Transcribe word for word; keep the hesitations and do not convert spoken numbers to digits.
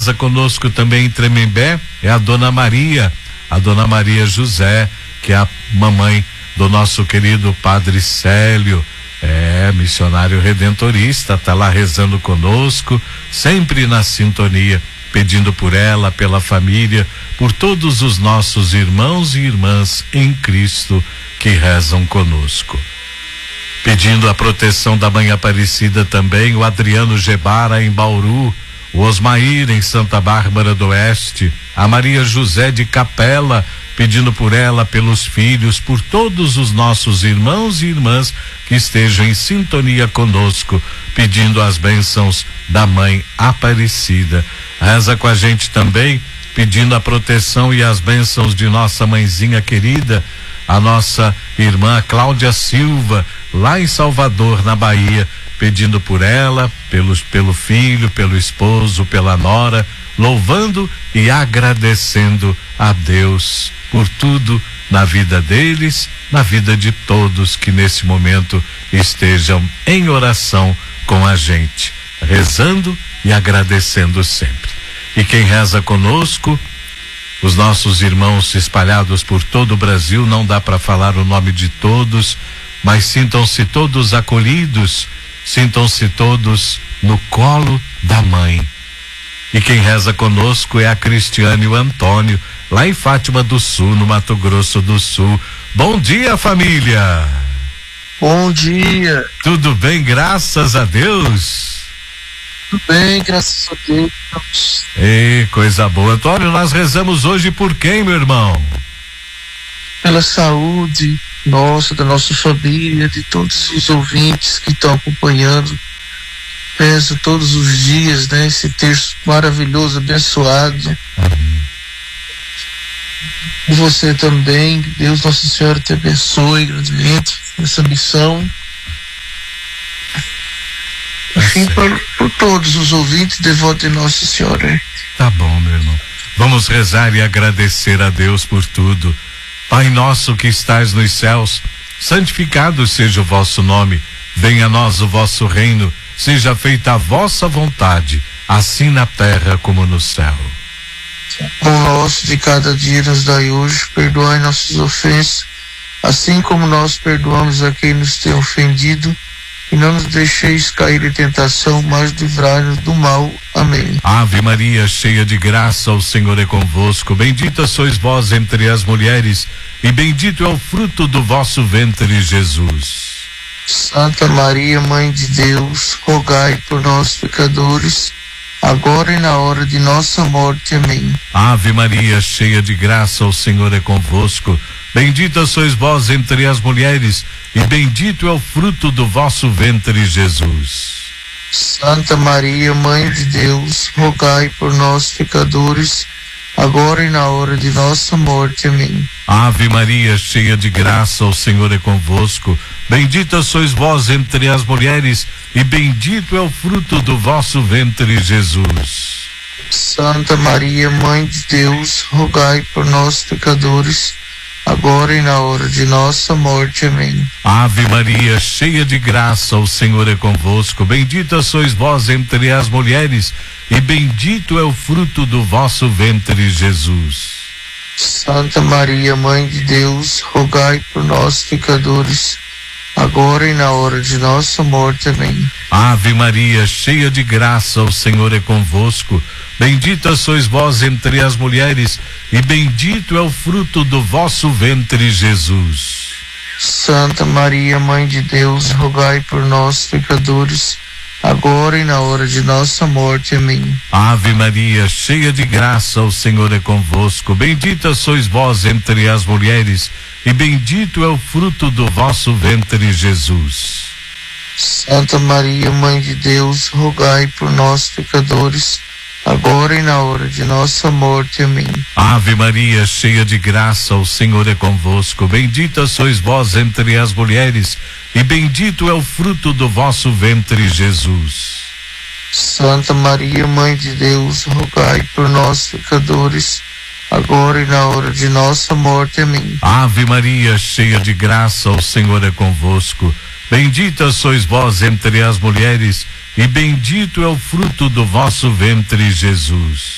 reza conosco também em Tremembé é a Dona Maria, a Dona Maria José, que é a mamãe do nosso querido Padre Célio, é missionário redentorista, tá lá rezando conosco, sempre na sintonia, pedindo por ela, pela família, por todos os nossos irmãos e irmãs em Cristo que rezam conosco. Pedindo a proteção da Mãe Aparecida também, o Adriano Gebara em Bauru, o Osmair em Santa Bárbara do Oeste, a Maria José de Capela, pedindo por ela, pelos filhos, por todos os nossos irmãos e irmãs que estejam em sintonia conosco, pedindo as bênçãos da Mãe Aparecida. Reza com a gente também, pedindo a proteção e as bênçãos de nossa mãezinha querida, a nossa irmã Cláudia Silva, lá em Salvador, na Bahia, pedindo por ela, pelos, pelo filho, pelo esposo, pela nora, louvando e agradecendo a Deus por tudo na vida deles, na vida de todos que nesse momento estejam em oração com a gente, rezando e agradecendo sempre. E quem reza conosco, os nossos irmãos espalhados por todo o Brasil, não dá para falar o nome de todos, mas sintam-se todos acolhidos, sintam-se todos no colo da mãe. E quem reza conosco é a Cristiane e o Antônio, lá em Fátima do Sul, no Mato Grosso do Sul. Bom dia, família! Bom dia! Tudo bem, graças a Deus? Tudo bem, graças a Deus. Ei, coisa boa. Antônio, nós rezamos hoje por quem, meu irmão? Pela saúde nossa, da nossa família, de todos os ouvintes que estão acompanhando. Peço todos os dias, né, esse texto maravilhoso, abençoado. Amém. E você também, que Deus Nossa Senhora te abençoe grandemente nessa missão. Enfim, por, por todos os ouvintes, devotos de Nossa Senhora. Tá bom, meu irmão. Vamos rezar e agradecer a Deus por tudo. Pai nosso que estais nos céus, santificado seja o vosso nome. Venha a nós o vosso reino. Seja feita a vossa vontade, assim na terra como no céu. O nosso de cada dia nos dai hoje, perdoai nossas ofensas, assim como nós perdoamos a quem nos tem ofendido, e não nos deixeis cair em tentação, mas livrai-nos do mal. Amém. Ave Maria, cheia de graça, o Senhor é convosco. Bendita sois vós entre as mulheres, e bendito é o fruto do vosso ventre, Jesus. Santa Maria, Mãe de Deus, rogai por nós, pecadores, agora e na hora de nossa morte. Amém. Ave Maria, cheia de graça, o Senhor é convosco. Bendita sois vós entre as mulheres, e bendito é o fruto do vosso ventre, Jesus. Santa Maria, Mãe de Deus, rogai por nós, pecadores, agora e na hora de nossa morte. Amém. Ave Maria, cheia de graça, o Senhor é convosco. Bendita sois vós entre as mulheres, e bendito é o fruto do vosso ventre, Jesus. Santa Maria, Mãe de Deus, rogai por nós, pecadores, agora e na hora de nossa morte. Amém. Ave Maria, cheia de graça, o Senhor é convosco. Bendita sois vós entre as mulheres, e bendito é o fruto do vosso ventre, Jesus. Santa Maria, Mãe de Deus, rogai por nós, pecadores, agora e na hora de nossa morte. Amém. Ave Maria, cheia de graça, o Senhor é convosco. Bendita sois vós entre as mulheres, e bendito é o fruto do vosso ventre, Jesus. Santa Maria, Mãe de Deus, rogai por nós, pecadores, agora e na hora de nossa morte. Amém. Ave Maria, cheia de graça, o Senhor é convosco. Bendita sois vós entre as mulheres, e bendito é o fruto do vosso ventre, Jesus. Santa Maria, Mãe de Deus, rogai por nós, pecadores, agora e na hora de nossa morte. Amém. Ave Maria, cheia de graça, o Senhor é convosco. Bendita sois vós entre as mulheres, e bendito é o fruto do vosso ventre, Jesus. Santa Maria, Mãe de Deus, rogai por nós, pecadores, agora e na hora de nossa morte. Amém. Ave Maria, cheia de graça, o Senhor é convosco. Bendita sois vós entre as mulheres, e bendito é o fruto do vosso ventre, Jesus.